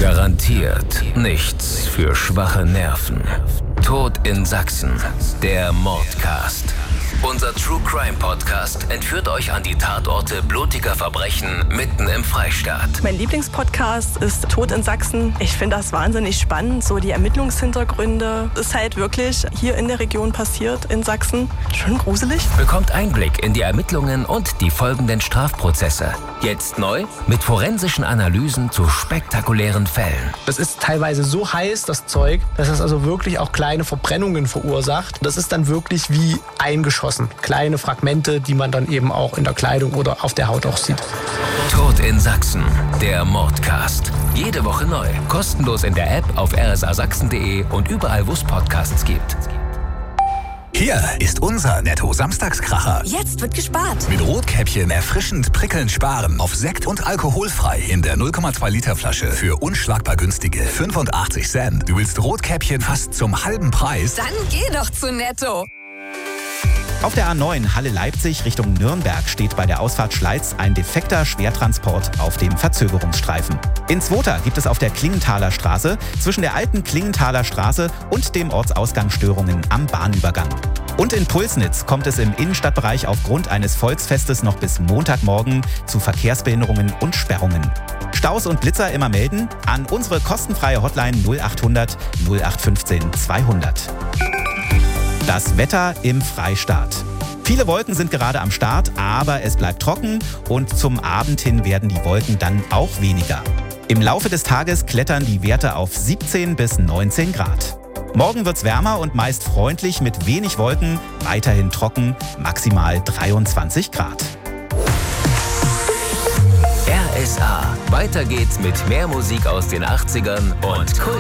Garantiert nichts für schwache Nerven. Tod in Sachsen, der Mordcast. Unser True Crime Podcast entführt euch an die Tatorte blutiger Verbrechen mitten im Freistaat. Mein Lieblingspodcast ist Tod in Sachsen. Ich finde das wahnsinnig spannend, so die Ermittlungshintergründe. Ist halt wirklich hier in der Region passiert, in Sachsen. Schon gruselig. Bekommt Einblick in die Ermittlungen und die folgenden Strafprozesse. Jetzt neu mit forensischen Analysen zu spektakulären Fällen. Das ist teilweise so heiß, das Zeug, dass es also wirklich auch kleine Verbrennungen verursacht. Das ist dann wirklich wie eingeschossen. Kleine Fragmente, die man dann eben auch in der Kleidung oder auf der Haut auch sieht. Tod in Sachsen, der Mordcast. Jede Woche neu. Kostenlos in der App, auf rsasachsen.de und überall, wo es Podcasts gibt. Hier ist unser Netto-Samstagskracher. Jetzt wird gespart. Mit Rotkäppchen erfrischend prickelnd sparen. Auf Sekt und alkoholfrei in der 0,2 Liter Flasche für unschlagbar günstige 85 Cent. Du willst Rotkäppchen fast zum halben Preis? Dann geh doch zu Netto. Auf der A9 Halle-Leipzig Richtung Nürnberg steht bei der Ausfahrt Schleiz ein defekter Schwertransport auf dem Verzögerungsstreifen. In Zwota gibt es auf der Klingenthaler Straße zwischen der alten Klingenthaler Straße und dem Ortsausgang Störungen am Bahnübergang. Und in Pulsnitz kommt es im Innenstadtbereich aufgrund eines Volksfestes noch bis Montagmorgen zu Verkehrsbehinderungen und Sperrungen. Staus und Blitzer immer melden an unsere kostenfreie Hotline 0800 0815 200. Das Wetter im Freistaat. Viele Wolken sind gerade am Start, aber es bleibt trocken und zum Abend hin werden die Wolken dann auch weniger. Im Laufe des Tages klettern die Werte auf 17 bis 19 Grad. Morgen wird's wärmer und meist freundlich mit wenig Wolken, weiterhin trocken, maximal 23 Grad. RSA. Weiter geht's mit mehr Musik aus den 80ern und